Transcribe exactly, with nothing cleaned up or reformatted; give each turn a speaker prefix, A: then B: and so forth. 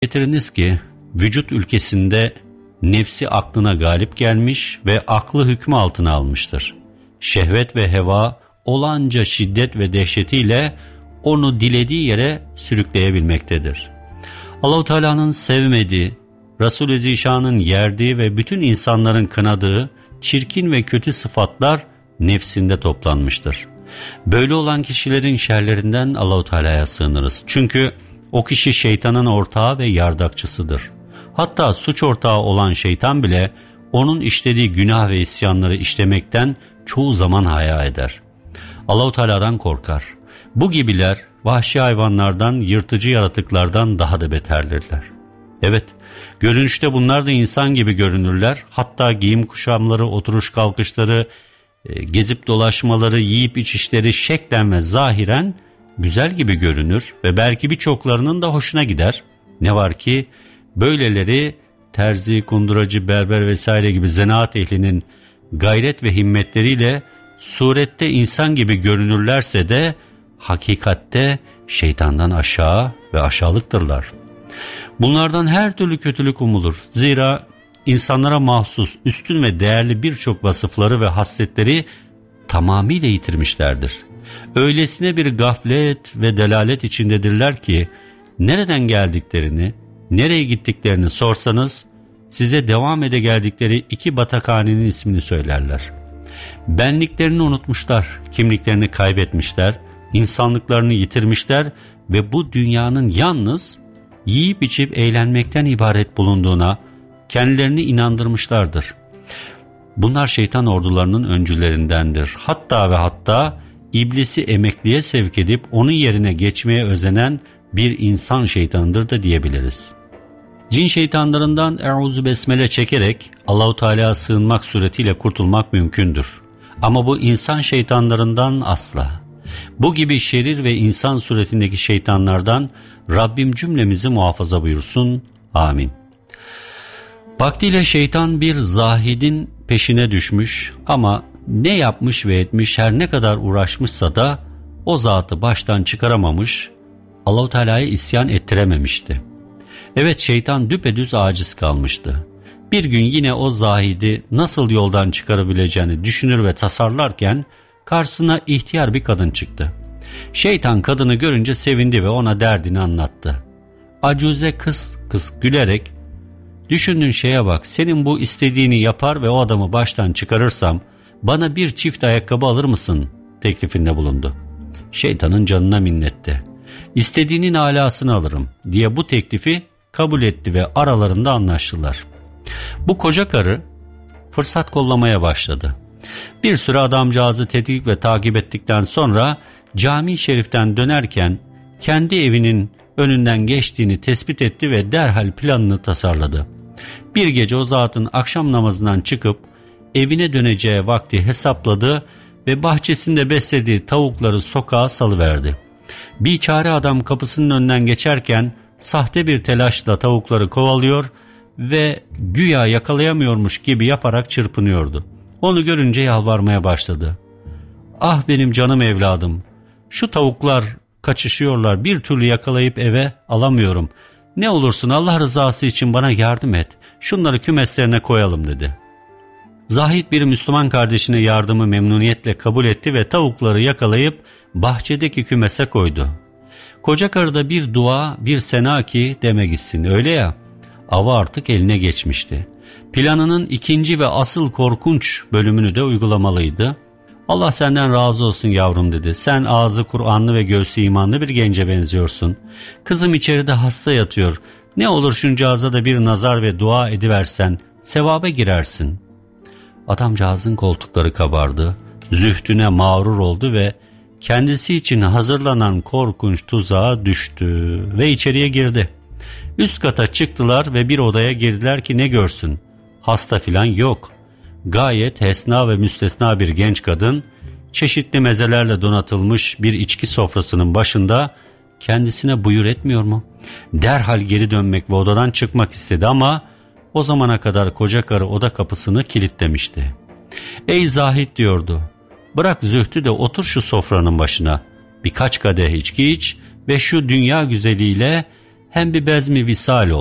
A: Getiriniz ki vücut ülkesinde nefsi aklına galip gelmiş ve aklı hükmü altına almıştır. Şehvet ve heva olanca şiddet ve dehşetiyle onu dilediği yere sürükleyebilmektedir. Allah-u Teala'nın sevmediği, Resul-i Zişan'ın yerdiği ve bütün insanların kınadığı çirkin ve kötü sıfatlar nefsinde toplanmıştır. Böyle olan kişilerin şerlerinden Allah-u Teala'ya sığınırız. Çünkü o kişi şeytanın ortağı ve yardakçısıdır. Hatta suç ortağı olan şeytan bile onun işlediği günah ve isyanları işlemekten çoğu zaman haya eder. Allah-u Teala'dan korkar. Bu gibiler vahşi hayvanlardan, yırtıcı yaratıklardan daha da beterlerler. Evet, görünüşte bunlar da insan gibi görünürler. Hatta giyim kuşamları, oturuş kalkışları, gezip dolaşmaları, yiyip içişleri şeklen ve zahiren güzel gibi görünür ve belki birçoklarının da hoşuna gider. Ne var ki böyleleri terzi, kunduracı, berber vesaire gibi zanaat ehlinin gayret ve himmetleriyle surette insan gibi görünürlerse de hakikatte şeytandan aşağı ve aşağılıktırlar. Bunlardan her türlü kötülük umulur. Zira insanlara mahsus üstün ve değerli birçok vasıfları ve hasletleri tamamıyla yitirmişlerdir. Öylesine bir gaflet ve delalet içindedirler ki nereden geldiklerini, nereye gittiklerini sorsanız size devam ede geldikleri iki batakhanenin ismini söylerler. Benliklerini unutmuşlar, kimliklerini kaybetmişler, insanlıklarını yitirmişler ve bu dünyanın yalnız yiyip içip eğlenmekten ibaret bulunduğuna kendilerini inandırmışlardır. Bunlar şeytan ordularının öncülerindendir. Hatta ve hatta İblisi emekliye sevk edip onun yerine geçmeye özenen bir insan şeytanıdır da diyebiliriz. Cin şeytanlarından Eûzü Besmele çekerek Allah-u Teala'ya sığınmak suretiyle kurtulmak mümkündür. Ama bu insan şeytanlarından asla. Bu gibi şerir ve insan suretindeki şeytanlardan Rabbim cümlemizi muhafaza buyursun. Amin. Vaktiyle şeytan bir zahidin peşine düşmüş ama ne yapmış ve etmiş, her ne kadar uğraşmışsa da o zatı baştan çıkaramamış, Allah-u Teala'ya isyan ettirememişti. Evet, şeytan düpedüz aciz kalmıştı. Bir gün yine o zahidi nasıl yoldan çıkarabileceğini düşünür ve tasarlarken karşısına ihtiyar bir kadın çıktı. Şeytan kadını görünce sevindi ve ona derdini anlattı. Acuze kıs kıs gülerek, "Düşündüğün şeye bak, senin bu istediğini yapar ve o adamı baştan çıkarırsam bana bir çift ayakkabı alır mısın?" teklifinde bulundu. Şeytanın canına minnetti. "İstediğinin alasını alırım" diye bu teklifi kabul etti ve aralarında anlaştılar. Bu koca karı fırsat kollamaya başladı. Bir süre adamcağızı tetkik ve takip ettikten sonra cami-i şeriften dönerken kendi evinin önünden geçtiğini tespit etti ve derhal planını tasarladı. Bir gece o zatın akşam namazından çıkıp evine döneceği vakti hesapladı ve bahçesinde beslediği tavukları sokağa salıverdi. Biçare adam kapısının önünden geçerken sahte bir telaşla tavukları kovalıyor ve güya yakalayamıyormuş gibi yaparak çırpınıyordu. Onu görünce yalvarmaya başladı. "Ah benim canım evladım, şu tavuklar kaçışıyorlar, bir türlü yakalayıp eve alamıyorum. Ne olursun Allah rızası için bana yardım et, şunları kümeslerine koyalım" dedi. Zahid bir Müslüman kardeşine yardımı memnuniyetle kabul etti ve tavukları yakalayıp bahçedeki kümese koydu. Koca karıda bir dua, bir sena ki deme gitsin, öyle ya, ava artık eline geçmişti. Planının ikinci ve asıl korkunç bölümünü de uygulamalıydı. "Allah senden razı olsun yavrum" dedi. "Sen ağzı Kur'anlı ve göğsü imanlı bir gence benziyorsun. Kızım içeride hasta yatıyor. Ne olur şuncağıza da bir nazar ve dua ediversen, sevaba girersin." Adamcağızın koltukları kabardı, zühdüne mağrur oldu ve kendisi için hazırlanan korkunç tuzağa düştü ve içeriye girdi. Üst kata çıktılar ve bir odaya girdiler ki ne görsün, hasta filan yok. Gayet hesna ve müstesna bir genç kadın, çeşitli mezelerle donatılmış bir içki sofrasının başında kendisine buyur etmiyor mu? Derhal geri dönmek ve odadan çıkmak istedi ama o zamana kadar koca karı oda kapısını kilitlemişti. "Ey Zahid" diyordu, "bırak zühdü de otur şu sofranın başına. Birkaç kadeh içki iç ve şu dünya güzeliyle hem bir bezmi visal